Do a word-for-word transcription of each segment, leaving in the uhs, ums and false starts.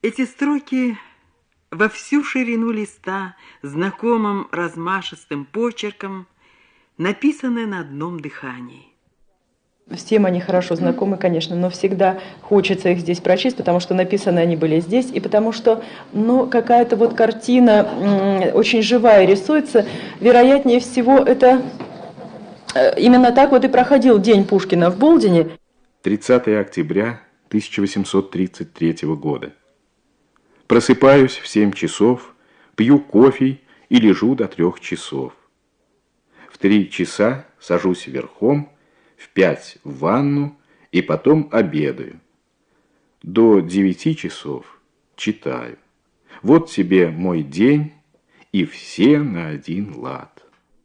Эти строки во всю ширину листа знакомым размашистым почерком написаны на одном дыхании. Всем они хорошо знакомы, конечно, но всегда хочется их здесь прочесть, потому что написаны они были здесь, и потому что, ну, какая-то вот картина м, очень живая рисуется. Вероятнее всего, это э, именно так вот и проходил день Пушкина в Болдине. тридцатое октября тысяча восемьсот тридцать третьего года. Просыпаюсь в семь часов, пью кофе и лежу до трех часов. В три часа сажусь верхом, в пять в ванну и потом обедаю. До девяти часов читаю. Вот тебе мой день, и все на один лад.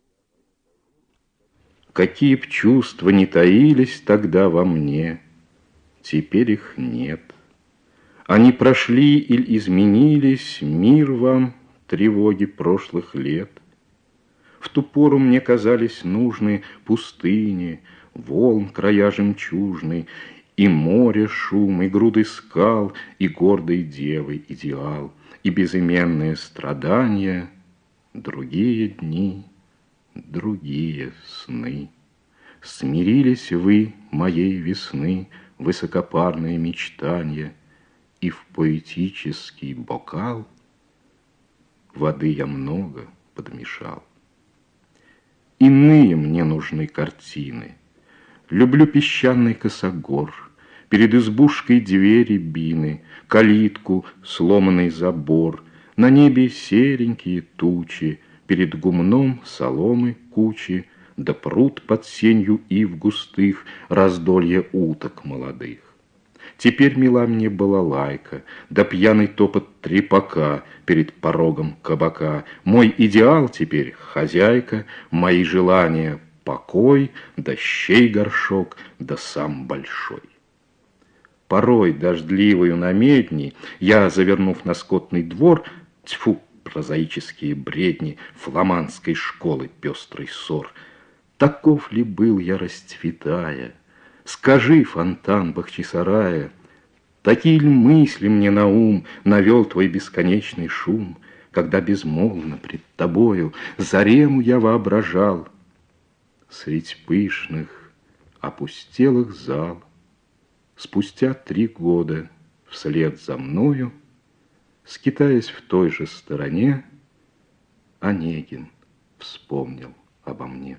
Какие б чувства не таились тогда во мне, теперь их нет. Они прошли или изменились, мир вам, тревоги прошлых лет. В ту пору мне казались нужны пустыни, волн края жемчужный, и море шум, и груды скал, и гордой девы идеал, и безыменные страдания, другие дни, другие сны. Смирились вы, моей весны, высокопарные мечтания, и в поэтический бокал воды я много подмешал. Иные мне нужны картины. Люблю песчаный косогор, перед избушкой двери бины, калитку, сломанный забор, на небе серенькие тучи, перед гумном соломы кучи, да пруд под сенью ив густых, раздолье уток молодых. Теперь мила мне балалайка, да пьяный топот трепака перед порогом кабака. Мой идеал теперь хозяйка, мои желания покой, да щей горшок, да сам большой. Порой дождливою на медни я, завернув на скотный двор, тьфу, прозаические бредни фламандской школы пестрый ссор, таков ли был я, расцветая? Скажи, фонтан Бахчисарая, такие ли мысли мне на ум навел твой бесконечный шум, когда безмолвно пред тобою зарему я воображал? Средь пышных, опустелых зал, спустя три года вслед за мною, скитаясь в той же стороне, Онегин вспомнил обо мне.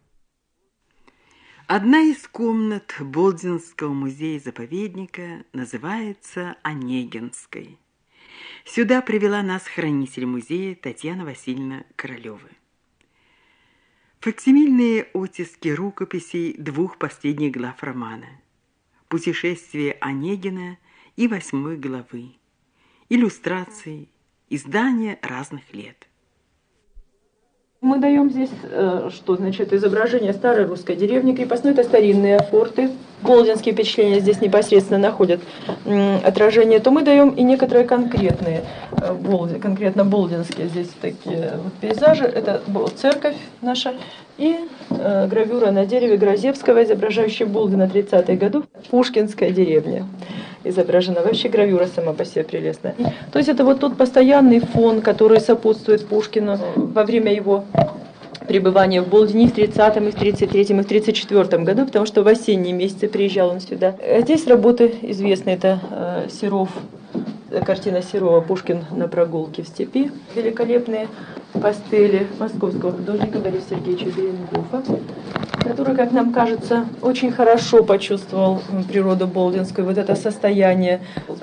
Одна из комнат Болдинского музея-заповедника называется Онегинской. Сюда привела нас хранитель музея Татьяна Васильевна Королева. Факсимильные оттиски рукописей двух последних глав романа «Путешествие Онегина» и восьмой главы, иллюстрации, издания разных лет. Мы даем здесь, что значит, изображение старой русской деревни крепостной, это старинные форты. Болдинские впечатления здесь непосредственно находят отражение, то мы даем и некоторые конкретные, конкретно болдинские здесь такие вот пейзажи. Это церковь наша и гравюра на дереве Грозевского, изображающая Болдина тридцатых годов, Пушкинская деревня. Изображена вообще гравюра сама по себе прелестная. То есть это вот тот постоянный фон, который сопутствует Пушкину во время его пребывания в Болдине в тридцатом, и в тридцать третьем, и в тридцать четвёртом году, потому что в осенние месяцы приезжал он сюда. Здесь работы известны, это э, Серов, картина Серова «Пушкин на прогулке в степи». Великолепные пастели московского художника Бориса Сергеевича Беренгофа, который, как нам кажется, очень хорошо почувствовал природу болдинскую, вот это состояние